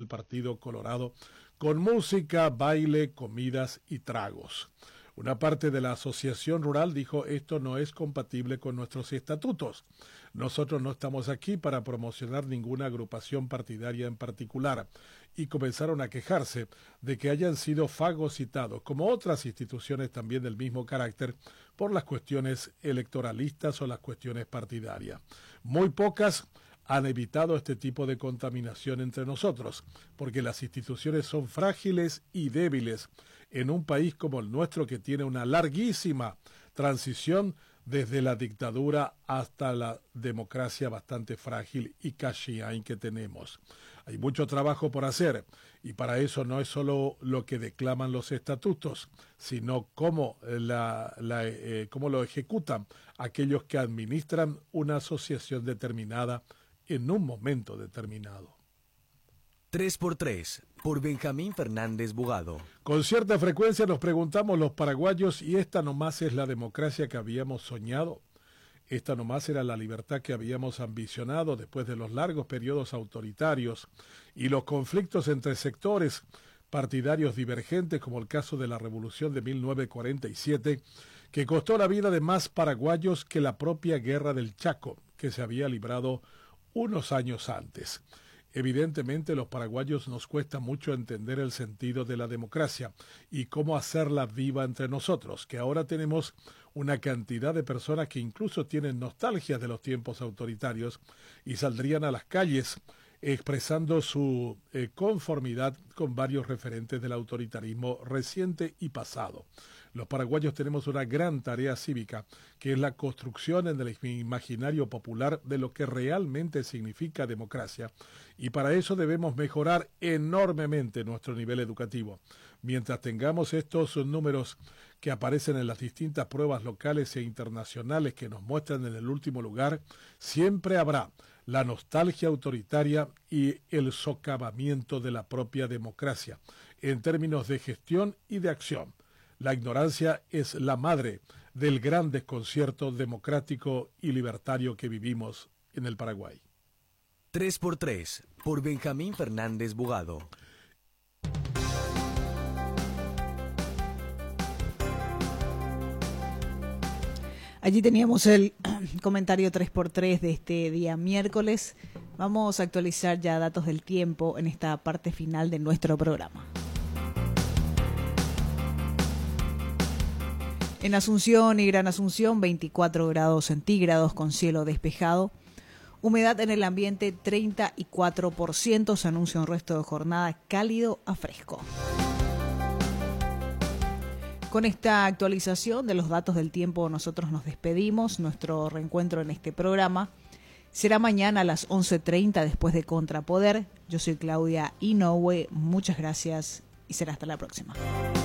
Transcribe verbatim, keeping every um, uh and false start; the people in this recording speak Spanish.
del Partido Colorado, con música, baile, comidas y tragos. Una parte de la asociación rural dijo: esto no es compatible con nuestros estatutos. Nosotros no estamos aquí para promocionar ninguna agrupación partidaria en particular. Y comenzaron a quejarse de que hayan sido fagocitados, como otras instituciones también del mismo carácter, por las cuestiones electoralistas o las cuestiones partidarias. Muy pocas han evitado este tipo de contaminación entre nosotros, porque las instituciones son frágiles y débiles en un país como el nuestro, que tiene una larguísima transición desde la dictadura hasta la democracia bastante frágil y cashiain que tenemos. Hay mucho trabajo por hacer, y para eso no es solo lo que declaman los estatutos, sino cómo, la, la, eh, cómo lo ejecutan aquellos que administran una asociación determinada en un momento determinado. tres por tres, por Benjamín Fernández Bugado. Con cierta frecuencia nos preguntamos los paraguayos: ¿y esta nomás es la democracia que habíamos soñado? ¿Esta nomás era la libertad que habíamos ambicionado después de los largos periodos autoritarios y los conflictos entre sectores partidarios divergentes, como el caso de la Revolución de mil novecientos cuarenta y siete, que costó la vida de más paraguayos que la propia Guerra del Chaco, que se había librado unos años antes? Evidentemente, los paraguayos nos cuesta mucho entender el sentido de la democracia y cómo hacerla viva entre nosotros, que ahora tenemos una cantidad de personas que incluso tienen nostalgia de los tiempos autoritarios y saldrían a las calles expresando su eh, conformidad con varios referentes del autoritarismo reciente y pasado. Los paraguayos tenemos una gran tarea cívica, que es la construcción en el imaginario popular de lo que realmente significa democracia, y para eso debemos mejorar enormemente nuestro nivel educativo. Mientras tengamos estos números que aparecen en las distintas pruebas locales e internacionales que nos muestran en el último lugar, siempre habrá la nostalgia autoritaria y el socavamiento de la propia democracia, en términos de gestión y de acción. La ignorancia es la madre del gran desconcierto democrático y libertario que vivimos en el Paraguay. tres por tres, por Benjamín Fernández Bugado. Allí teníamos el comentario tres por tres de este día miércoles. Vamos a actualizar ya datos del tiempo en esta parte final de nuestro programa. En Asunción y Gran Asunción, veinticuatro grados centígrados con cielo despejado. Humedad en el ambiente treinta y cuatro por ciento. Se anuncia un resto de jornada cálido a fresco. Con esta actualización de los datos del tiempo nosotros nos despedimos. Nuestro reencuentro en este programa será mañana a las once treinta después de Contrapoder. Yo soy Claudia Inoue. Muchas gracias y será hasta la próxima.